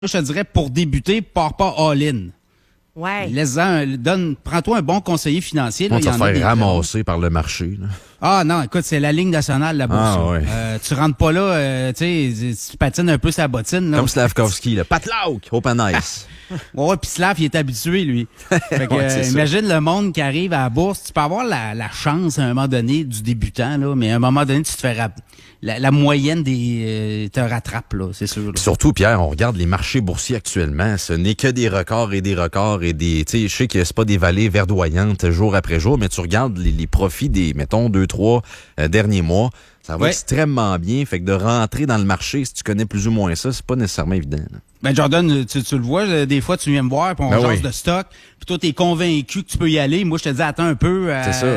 je te dirais, pour débuter, pars pas all-in. Ouais. Prends-toi un bon conseiller financier. On va te faire ramasser par le marché. Là. Ah non, écoute, c'est la ligne nationale, la bourse. Ah, ouais. Tu rentres pas là, tu patines un peu sa bottine. Là. Comme Slavkovski, là. Patlauk, open ice. Ouais, puis Slav, il est habitué, lui. Fait que, imagine le monde qui arrive à la bourse. Tu peux avoir la chance, à un moment donné, du débutant, là, mais à un moment donné, tu te fais la moyenne te rattrape, là, c'est sûr. Là. Surtout, Pierre, on regarde les marchés boursiers actuellement. Ce n'est que des records et des records et des... Tu sais, je sais que c'est pas des vallées verdoyantes jour après jour, mais tu regardes les profits des, mettons, 2-3 derniers mois. Ça va extrêmement bien. Fait que de rentrer dans le marché, si tu connais plus ou moins ça, c'est pas nécessairement évident. Là. Ben Jordan, tu le vois, des fois tu viens me voir, puis on jase de stock, puis toi t'es convaincu que tu peux y aller. Moi je te dis attends un peu,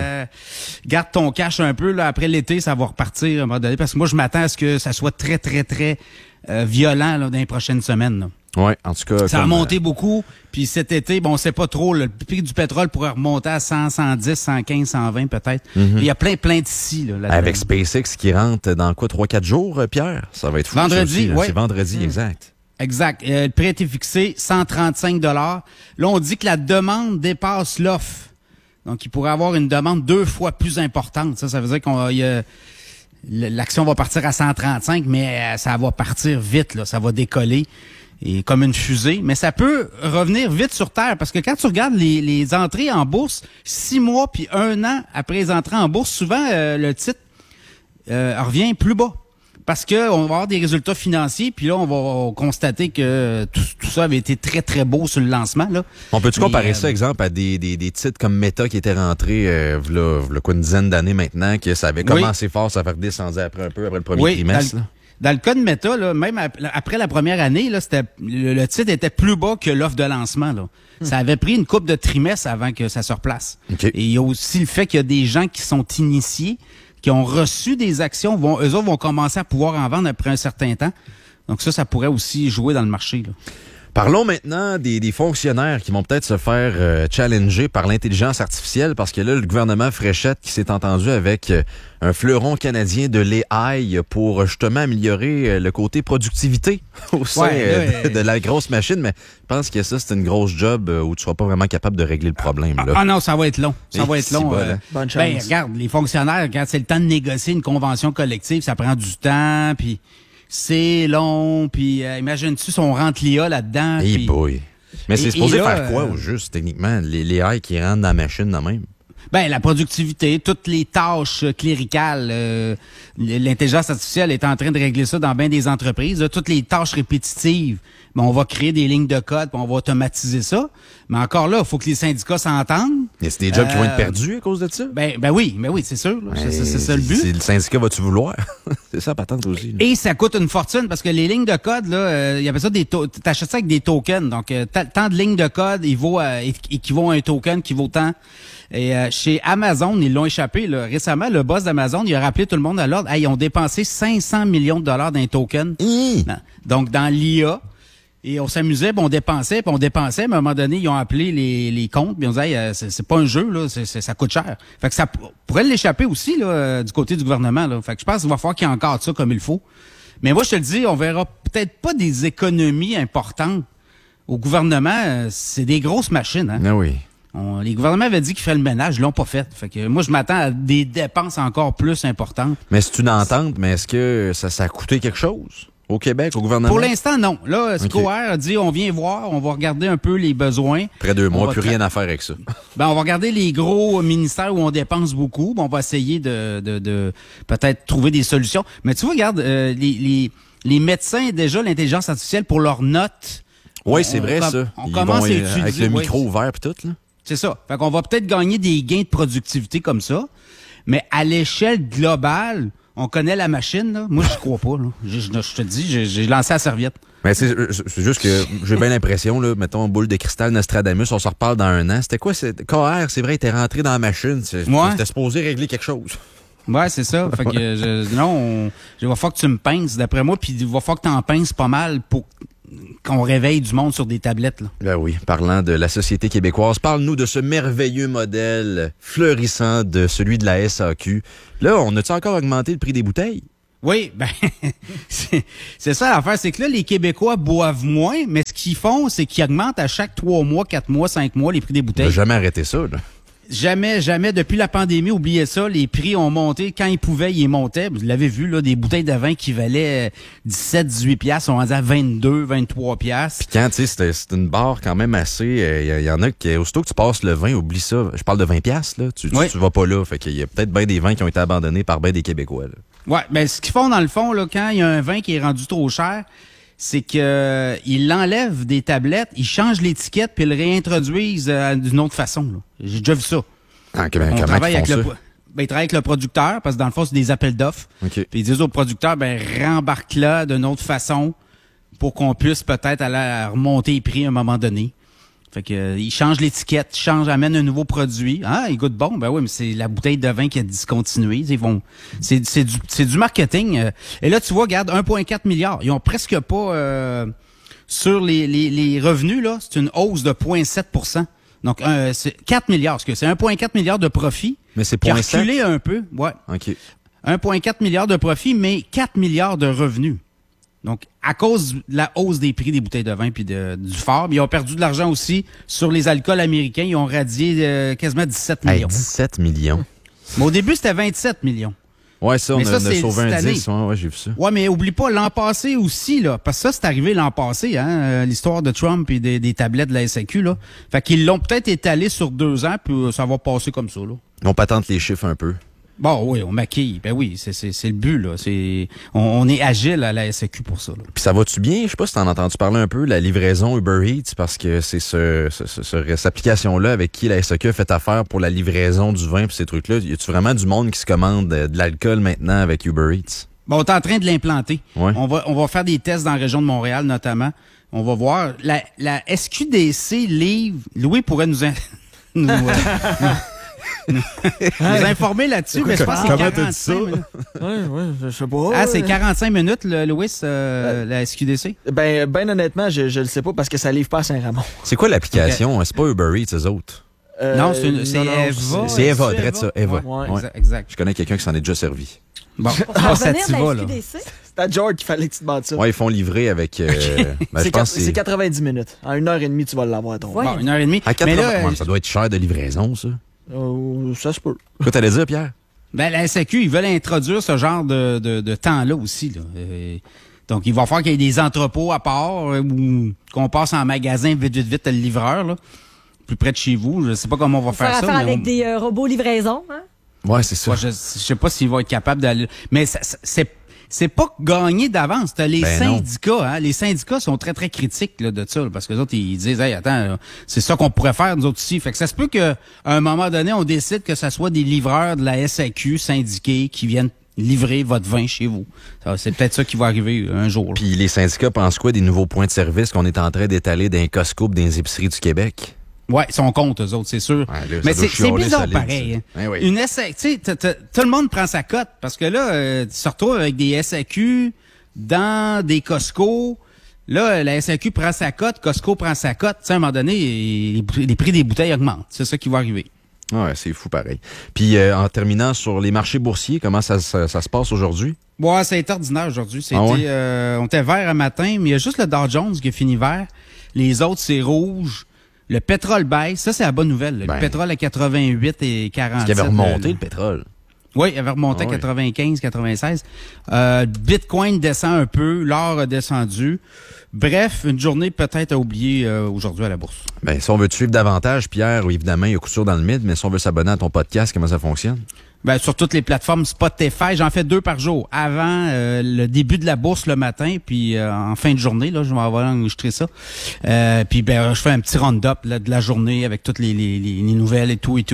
garde ton cash un peu là. Après l'été ça va repartir à un moment donné, parce que moi je m'attends à ce que ça soit très très très violent là, dans les prochaines semaines. Là. Ouais, en tout cas. Ça a monté beaucoup, puis cet été, bon, on sait pas trop, le prix du pétrole pourrait remonter à 100, 110, 115, 120 peut-être. Mm-hmm. Il y a plein d'ici. Là, avec SpaceX qui rentre dans quoi, 3-4 jours, Pierre? Ça va être fou. Vendredi, oui. C'est vendredi, exact. Exact. Le prix a été fixé 135 $. Là, on dit que la demande dépasse l'offre. Donc, il pourrait avoir une demande 2 fois plus importante. Ça veut dire l'action va partir à 135, mais ça va partir vite, là. Ça va décoller. Et comme une fusée, mais ça peut revenir vite sur Terre, parce que quand tu regardes les entrées en bourse, 6 mois puis 1 an après les entrées en bourse, souvent le titre revient plus bas. Parce que on va avoir des résultats financiers, puis là, on va constater que tout ça avait été très, très beau sur le lancement. Là. On peut-tu comparer ça, exemple, à des titres comme Meta qui étaient rentrés v'là une dizaine d'années maintenant, que ça avait commencé fort, ça avait redescendu après un peu, après le premier trimestre? Dans le cas de Meta, là, même après la première année, là, le titre était plus bas que l'offre de lancement. Là. Ça avait pris une couple de trimestres avant que ça se replace. Okay. Et il y a aussi le fait qu'il y a des gens qui sont initiés, qui ont reçu des actions, eux autres vont commencer à pouvoir en vendre après un certain temps. Donc ça pourrait aussi jouer dans le marché. Là. Parlons maintenant des fonctionnaires qui vont peut-être se faire challenger par l'intelligence artificielle, parce que là, le gouvernement Fréchette qui s'est entendu avec un fleuron canadien de l'AI pour justement améliorer le côté productivité au sein de la grosse machine. Mais je pense que ça, c'est une grosse job où tu seras pas vraiment capable de régler le problème. Là. Ah non, ça va être long. Ça va être long. Bonne chance. Ben, regarde, les fonctionnaires, quand c'est le temps de négocier une convention collective, ça prend du temps, puis... C'est long, puis imagine-tu si on rentre l'IA là-dedans. Hey boy. Mais c'est supposé faire quoi au juste, techniquement, les AI qui rentrent dans la machine de même? Ben, la productivité, toutes les tâches cléricales, l'intelligence artificielle est en train de régler ça dans bien des entreprises. Là, toutes les tâches répétitives, ben, on va créer des lignes de code, puis on va automatiser ça. Mais encore là, il faut que les syndicats s'entendent. Mais c'est des jobs qui vont être perdus à cause de ça? Ben oui, c'est sûr. C'est ça le but. Le syndicat va-tu vouloir? C'est ça, patente aussi. Là. Et ça coûte une fortune, parce que les lignes de code, là, il y avait ça t'achètes ça avec des tokens. Donc, tant de lignes de code, équivaut à un token qui vaut tant. Et chez Amazon, ils l'ont échappé. Là. Récemment, le boss d'Amazon, il a rappelé tout le monde à l'ordre. Hey, ils ont dépensé 500 millions de dollars d'un token. Donc, dans l'IA. Et on s'amusait, puis on dépensait, mais à un moment donné, ils ont appelé les comptes, puis ils ont dit hey, c'est pas un jeu, là, ça coûte cher. Fait que ça pourrait l'échapper aussi là, du côté du gouvernement. Là. Fait que je pense qu'il va falloir qu'il y ait encore ça comme il faut. Mais moi, je te le dis, on verra peut-être pas des économies importantes. Au gouvernement, c'est des grosses machines. Hein? Ah oui. Les gouvernements avaient dit qu'ils feraient le ménage, ils l'ont pas fait. Fait que moi, je m'attends à des dépenses encore plus importantes. Mais c'est une entente, mais est-ce que ça a coûté quelque chose? Au Québec, au gouvernement? Pour l'instant, non. Là, SCOR a dit, on vient voir, on va regarder un peu les besoins. Après 2 mois, plus rien à faire avec ça. Ben, on va regarder les gros ministères où on dépense beaucoup. Ben, on va essayer de peut-être trouver des solutions. Mais tu vois, regarde, les médecins, déjà, l'intelligence artificielle pour leurs notes. Oui, c'est vrai, ça. On commence à utiliser. Avec le micro ouvert et tout, là. C'est ça. Fait qu'on va peut-être gagner des gains de productivité comme ça. Mais à l'échelle globale, on connaît la machine, là. Moi, je crois pas, là. Je te dis, j'ai lancé la serviette. Mais c'est juste que j'ai bien l'impression, là, mettons, boule de cristal, Nostradamus, on se reparle dans 1 an. C'était quoi? KR, c'est vrai, il était rentré dans la machine. C'était supposé régler quelque chose. Ouais, c'est ça. Fait que, il va falloir que tu me pinces, d'après moi, puis il va falloir que tu en pinces pas mal pour qu'on réveille du monde sur des tablettes. Là. Ben oui, parlant de la société québécoise, parle-nous de ce merveilleux modèle fleurissant de celui de la SAQ. Là, on a-tu encore augmenté le prix des bouteilles? Oui, ben c'est ça l'affaire, c'est que là, les Québécois boivent moins, mais ce qu'ils font, c'est qu'ils augmentent à chaque 3 mois, 4 mois, 5 mois les prix des On bouteilles. n'a jamais arrêté ça, là. Jamais. Depuis la pandémie, oubliez ça, les prix ont monté. Quand ils pouvaient, ils montaient. Vous l'avez vu, là, des bouteilles de vin qui valaient 17, 18 piastres, on rendait à 22, 23 piastres. Puis quand, tu sais, c'est une barre quand même assez... Il y en a qui, aussitôt que tu passes le vin, oublie ça. Je parle de 20 piastres, là. Tu vas pas là. Fait qu'il y a peut-être bien des vins qui ont été abandonnés par bien des Québécois, là. Ouais, ben ce qu'ils font dans le fond, là, quand il y a un vin qui est rendu trop cher, c'est que ils l'enlèvent des tablettes, ils changent l'étiquette puis ils le réintroduisent d'une autre façon. Là. J'ai déjà vu ça. Ah, comment On ils travaille font avec ça? ils travaillent avec le producteur parce que dans le fond c'est des appels d'offres. OK. Puis ils disent au producteur rembarque là d'une autre façon pour qu'on puisse peut-être aller remonter les prix à un moment donné. Fait que ils changent l'étiquette, amènent un nouveau produit. Ah, il goûte bon. Ben oui, mais c'est la bouteille de vin qui a discontinué. Ils vont, c'est du marketing. Et là, tu vois, regarde, 1,4 milliard. Ils ont presque pas sur les revenus là. C'est une hausse de 0,7%. Donc c'est 4 milliards. Parce que c'est 1,4 milliard de profit. Mais c'est qui a 0,7? reculé un peu. Ouais. OK. 1,4 milliard de profit, mais 4 milliards de revenus. Donc, à cause de la hausse des prix des bouteilles de vin puis du fort, ils ont perdu de l'argent aussi sur les alcools américains. Ils ont radié quasiment 17 millions. 17 millions. Mais au début, c'était 27 millions. Ouais, ça, Mais on a c'est sauvé cette un année. 10. Ouais, j'ai vu ça. Ouais, mais oublie pas l'an passé aussi, là. Parce que ça, c'est arrivé l'an passé, hein, l'histoire de Trump et des tablettes de la SAQ, là. Fait qu'ils l'ont peut-être étalé sur 2 ans, puis ça va passer comme ça, là. On patente les chiffres un peu. Bon, oui, on maquille. Ben oui, c'est le but, là. On est agile à la SAQ pour ça, là. Puis ça va-tu bien? Je sais pas si t'en as entendu parler un peu, la livraison Uber Eats, parce que c'est cette application-là avec qui la SAQ a fait affaire pour la livraison du vin pis ces trucs-là. Y a-tu vraiment du monde qui se commande de l'alcool maintenant avec Uber Eats? Bon, on est en train de l'implanter. Ouais. On va faire des tests dans la région de Montréal, notamment. On va voir. La SQDC livre... Louis pourrait nous informer là-dessus, mais je pense que c'est 45 minutes. Ouais, je sais pas. Ah, c'est 45 minutes, Louis, la SQDC? Ben honnêtement, je le sais pas parce que ça livre pas à Saint-Ramon. C'est quoi l'application? C'est pas Uber Eats, eux autres? Non, c'est Eva. C'est Eva, direct ça, Eva. Ouais. Exact. Je connais quelqu'un qui s'en est déjà servi. Bon, À ça revenir t'y de va, la là. SQDC. C'est à George qu'il fallait que tu te battes ça. Ouais, ils font livrer avec... je pense que C'est 90 minutes. En 1h30, tu vas l'avoir, ton. Ouais. Bon, 1h30. À 80... Mais là, ouais, ça doit être cher de livraison, ça. Ça se peut. Quoi t'allais dire, Pierre? la SAQ, ils veulent introduire ce genre de temps-là aussi, là. Donc, il va falloir qu'il y ait des entrepôts à part ou qu'on passe en magasin vite le livreur, là, plus près de chez vous. Je sais pas comment on va faire Faire ça. affaire mais avec des robots livraison, hein? Ouais, c'est ça. Moi, je sais pas s'ils vont être capables d'aller. Mais c'est pas gagné d'avance. T'as les syndicats, hein. Les syndicats sont très, très critiques là, de ça. Là, parce que les autres, ils disent hey, attends, là, c'est ça qu'on pourrait faire, nous autres aussi. Fait que ça se peut qu'à un moment donné, on décide que ça soit des livreurs de la SAQ syndiqués qui viennent livrer votre vin chez vous. C'est peut-être ça qui va arriver un jour. Là. Puis les syndicats pensent quoi des nouveaux points de service qu'on est en train d'étaler dans les Costco et dans les épiceries du Québec? Ouais, ils sont contre, eux autres, c'est sûr. Ouais, là, mais ça doit c'est chialer bizarre solide, pareil. ça. Hein. Ouais, oui. Une SAQ, tu sais, tout le monde prend sa cote parce que là, tu te retrouves avec des SAQ dans des Costco. Là, la SAQ prend sa cote, Costco prend sa cote. Tu sais, à un moment donné, les prix des bouteilles augmentent. C'est ça qui va arriver. Ouais, c'est fou pareil. Puis en terminant sur les marchés boursiers, comment ça se passe aujourd'hui? Ouais, ça a été ordinaire aujourd'hui. C'était, on était vert un matin, mais il y a juste le Dow Jones qui a fini vert. Les autres, c'est rouge. Le pétrole baisse. Ça, c'est la bonne nouvelle. Le pétrole à 88 et 47. Parce qu'il avait remonté le pétrole. Oui, il avait remonté à 95, 96. Bitcoin descend un peu. L'or a descendu. Bref, une journée peut-être à oublier aujourd'hui à la bourse. Ben, si on veut te suivre davantage, Pierre, évidemment, il y a coup sûr dans le mid, mais si on veut s'abonner à ton podcast, comment ça fonctionne? Ben, sur toutes les plateformes Spotify, j'en fais 2 par jour. Avant le début de la bourse le matin, puis en fin de journée, là, je vais avoir enregistré ça. Puis ben, je fais un petit round-up là, de la journée avec toutes les nouvelles et tout.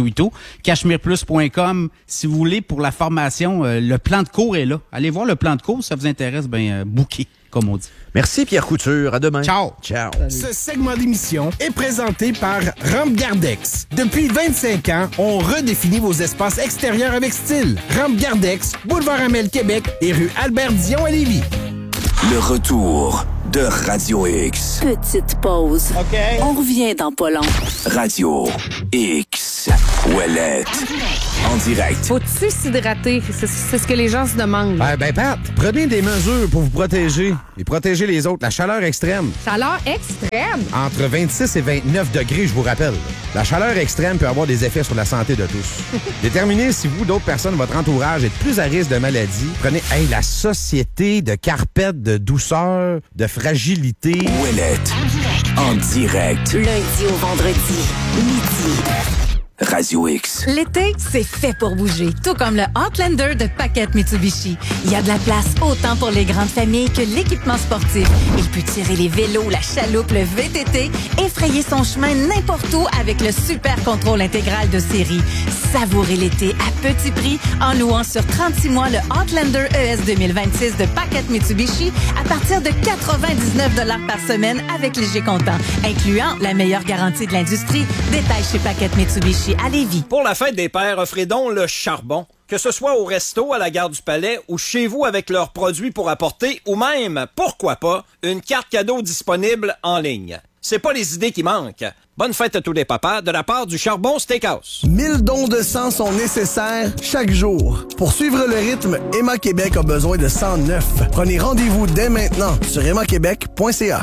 Cachemireplus.com, si vous voulez, pour la formation, le plan de cours est là. Allez voir le plan de cours, si ça vous intéresse, booké, comme on dit. Merci Pierre Couture, à demain. Ciao. Ciao. Ce segment d'émission est présenté par Rampe Gardex. Depuis 25 ans, on redéfinit vos espaces extérieurs avec style. Rampe Gardex, boulevard Amel Québec et rue Albert-Dion à Lévis. Le retour de Radio X. Petite pause. OK. On revient dans pas long. Radio X. Ouellette. En direct. Faut-tu s'hydrater? C'est ce que les gens se demandent. Ben, Pat, prenez des mesures pour vous protéger et protéger les autres. La chaleur extrême. Chaleur extrême. Entre 26 et 29 degrés, je vous rappelle. La chaleur extrême peut avoir des effets sur la santé de tous. Déterminez si vous, d'autres personnes de votre entourage, êtes plus à risque de maladie. Prenez la société de carpette, de douceur, de fragilité. Ouellette. En direct. Lundi au vendredi, midi. Radio X. L'été, c'est fait pour bouger, tout comme le Outlander de Paquette Mitsubishi. Il y a de la place autant pour les grandes familles que l'équipement sportif. Il peut tirer les vélos, la chaloupe, le VTT, effrayer son chemin n'importe où avec le super contrôle intégral de série. Savourez l'été à petit prix en louant sur 36 mois le Outlander ES 2026 de Paquette Mitsubishi à partir de 99 $ par semaine avec léger comptant, incluant la meilleure garantie de l'industrie. Détail chez Paquette Mitsubishi à Lévis. Pour la fête des pères, offrez donc le charbon. Que ce soit au resto, à la gare du Palais ou chez vous avec leurs produits pour apporter ou même, pourquoi pas, une carte cadeau disponible en ligne. C'est pas les idées qui manquent. Bonne fête à tous les papas de la part du Charbon Steakhouse. 1000 dons de sang sont nécessaires chaque jour. Pour suivre le rythme, Emma Québec a besoin de 109. Prenez rendez-vous dès maintenant sur emmaquebec.ca.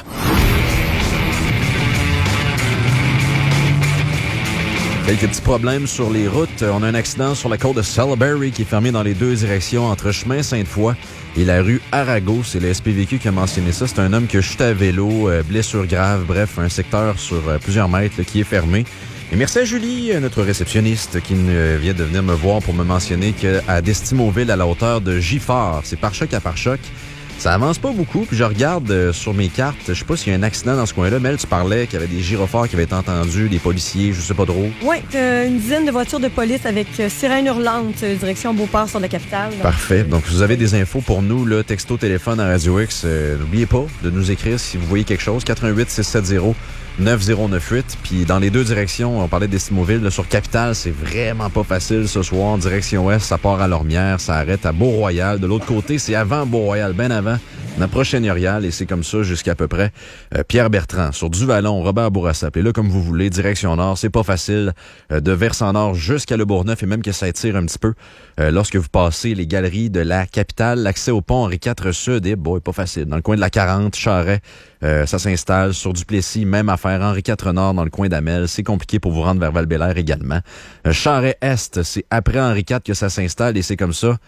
Quelques petits problèmes sur les routes. On a un accident sur la côte de Salisbury qui est fermé dans les deux directions entre chemin Sainte-Foy et la rue Arago. C'est le SPVQ qui a mentionné ça. C'est un homme qui a chuté à vélo, blessure grave. Bref, un secteur sur plusieurs mètres qui est fermé. Et merci à Julie, notre réceptionniste, qui vient de venir me voir pour me mentionner qu'à Destimoville, à la hauteur de Giffard, c'est pare-choc à pare-choc. Ça avance pas beaucoup, puis je regarde sur mes cartes, je sais pas s'il y a un accident dans ce coin-là. Mel, tu parlais qu'il y avait des gyrophares qui avaient été entendus, des policiers, je sais pas trop. Oui, une dizaine de voitures de police avec sirène hurlante, direction Beauport sur la capitale. Là. Parfait. Donc, si vous avez des infos pour nous, là, texto, téléphone à Radio X, n'oubliez pas de nous écrire si vous voyez quelque chose. 88-670-9098. Puis dans les deux directions, on parlait d'Estimoville, sur Capitale, c'est vraiment pas facile ce soir. Direction ouest, ça part à Lormière, ça arrête à Beau-Royal. De l'autre côté, c'est avant Beau-Royal, bien avant. On approche Seigneurial et c'est comme ça jusqu'à peu près Pierre-Bertrand. Sur Duvalon, Robert Bourassa. Et là, comme vous voulez, direction nord, c'est pas facile. De Versant Nord jusqu'à Le Bourgneuf et même que ça étire un petit peu. Lorsque vous passez les galeries de la capitale, l'accès au pont Henri IV Sud est pas facile. Dans le coin de la 40, Charret, ça s'installe. Sur Duplessis, même affaire. Henri IV Nord dans le coin d'Amel. C'est compliqué pour vous rendre vers Val-Bélair également. Charret-Est, c'est après Henri IV que ça s'installe et c'est comme ça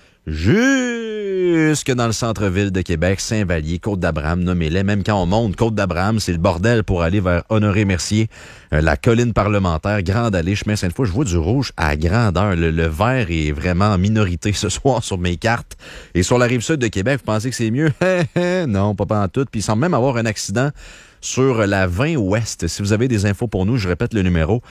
jusque dans le centre-ville de Québec, Saint-Vallier, Côte-d'Abraham, nommez-les. Même quand on monte Côte-d'Abraham, c'est le bordel pour aller vers Honoré-Mercier, la colline parlementaire, Grande Allée, chemin Sainte-Foy. Je vois du rouge à grandeur. Le vert est vraiment en minorité ce soir sur mes cartes. Et sur la rive sud de Québec, vous pensez que c'est mieux? Non, pas en tout. Puis il semble même avoir un accident sur la 20 Ouest. Si vous avez des infos pour nous, je répète le numéro,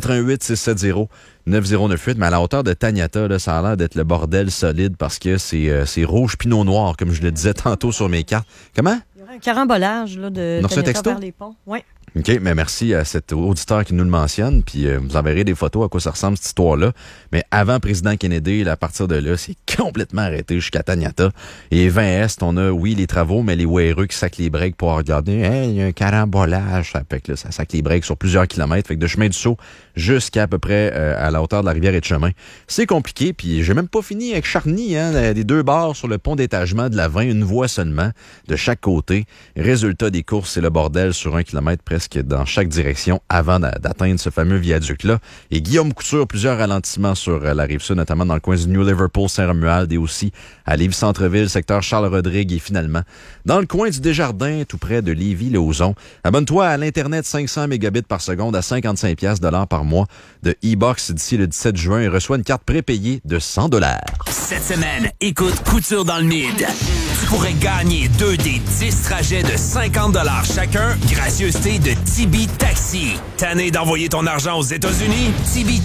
88-670-9098. Mais à la hauteur de Taniata, là, ça a l'air d'être le bordel solide parce que c'est rouge pinot noir, comme je le disais tantôt sur mes cartes. Comment? Il y aura un carambolage là, de Taniata vers les ponts. Oui. OK, mais merci à cet auditeur qui nous le mentionne, puis vous enverrez des photos à quoi ça ressemble cette histoire-là. Mais avant Président Kennedy, là, à partir de là, c'est complètement arrêté jusqu'à Taniata. Et 20 Est, on a, oui, les travaux, mais les WRE qui sacent les breaks pour regarder, il y a un carambolage. Ça fait que là, ça sac les breaks sur plusieurs kilomètres. Fait que de chemin du Sceau jusqu'à peu près à la hauteur de la rivière et de chemin. C'est compliqué, puis j'ai même pas fini avec Charny, hein, des deux bords sur le pont d'étagement de la 20, une voie seulement de chaque côté. Résultat des courses, c'est le bordel sur 1 kilomètre presque dans chaque direction avant d'atteindre ce fameux viaduc-là. Et Guillaume Couture, plusieurs ralentissements sur la Rive-Sud, notamment dans le coin du New Liverpool, Saint-Romuald et aussi à Lévis-Centreville, secteur Charles-Rodrigue et finalement dans le coin du Desjardins, tout près de Lévis-Lauzon. Abonne-toi à l'Internet 500 mégabits par seconde à 55$ par mois de e-box d'ici le 17 juin et reçois une carte prépayée de 100$. Cette semaine, écoute Couture dans le Mid. Tu pourrais gagner 2 des 10 trajets de 50$ chacun, gracieuseté de Tibi Taxi. Tanné d'envoyer ton argent aux États-Unis? Tibi